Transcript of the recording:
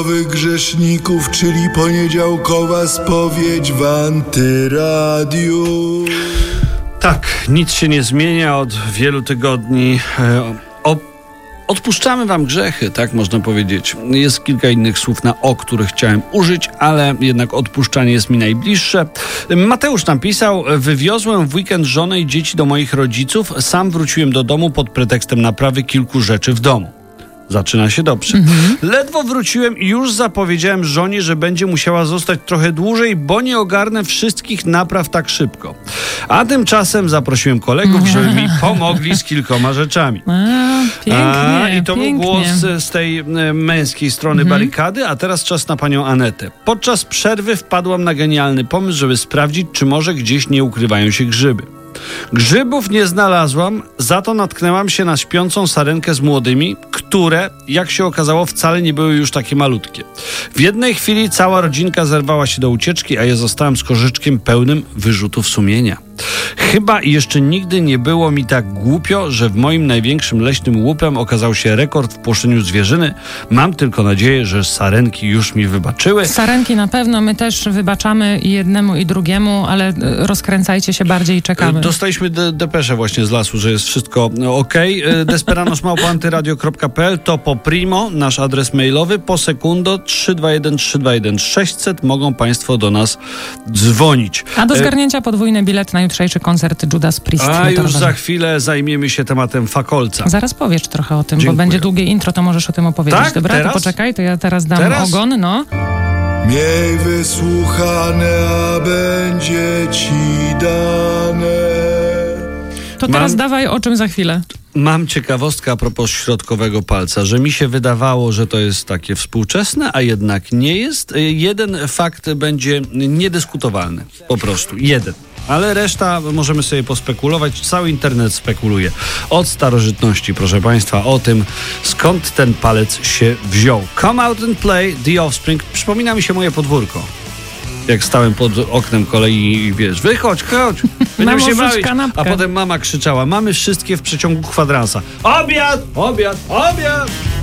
Grzeszników, czyli poniedziałkowa spowiedź w Antyradiu. Tak, nic się nie zmienia od wielu tygodni. Odpuszczamy wam grzechy, tak można powiedzieć. Jest kilka innych słów na o, których chciałem użyć, ale jednak odpuszczanie jest mi najbliższe. Mateusz napisał: wywiozłem w weekend żonę i dzieci do moich rodziców, sam wróciłem do domu pod pretekstem naprawy kilku rzeczy w domu. Zaczyna się dobrze. Ledwo wróciłem i już zapowiedziałem żonie, że będzie musiała zostać trochę dłużej, bo nie ogarnę wszystkich napraw tak szybko. A tymczasem zaprosiłem kolegów, żeby mi pomogli z kilkoma rzeczami. Pięknie, I to pięknie. był głos z tej męskiej strony barykady, a teraz czas na panią Anetę. Podczas przerwy wpadłam na genialny pomysł, żeby sprawdzić, czy może gdzieś nie ukrywają się grzyby. Grzybów nie znalazłam, za to natknęłam się na śpiącą sarenkę z młodymi, które, jak się okazało, wcale nie były już takie malutkie. W jednej chwili cała rodzinka zerwała się do ucieczki, a ja zostałem z korzyczkiem pełnym wyrzutów sumienia. Chyba jeszcze nigdy nie było mi tak głupio, że w moim największym leśnym łupem okazał się rekord w płoszeniu zwierzyny. Mam tylko nadzieję, że sarenki już mi wybaczyły. Sarenki na pewno, my też wybaczamy i jednemu i drugiemu, ale rozkręcajcie się bardziej i czekamy. Dostaliśmy depeszę właśnie z lasu, że jest wszystko okej. Desperanos@antyradio.pl to po primo, nasz adres mailowy, po sekundo 321 321 600 mogą państwo do nas dzwonić. A do zgarnięcia podwójny bilet na jutrzejszy koncert Judas Priest. A już za chwilę zajmiemy się tematem fakolca. Zaraz powiesz trochę o tym, Dziękuję. bo będzie długie intro, to możesz o tym opowiedzieć. Tak? Dobra, Teraz? to poczekaj, to ja teraz dam ogon, no. Miej wysłuchane, a będzie ci dane. To teraz dawaj o czym za chwilę. Mam ciekawostkę a propos środkowego palca, że mi się wydawało, że to jest takie współczesne, a jednak nie jest. Jeden fakt będzie niedyskutowalny. Po prostu. Jeden. Ale reszta możemy sobie pospekulować. Cały internet spekuluje. Od starożytności, proszę państwa, o tym, skąd ten palec się wziął. Come out and play, The Offspring. Przypomina mi się moje podwórko. Jak stałem pod oknem kolei i wiesz, wychodź, chodź, będziemy się bawić. A potem mama krzyczała: mamy wszystkie w przeciągu kwadransa. Obiad, obiad, obiad!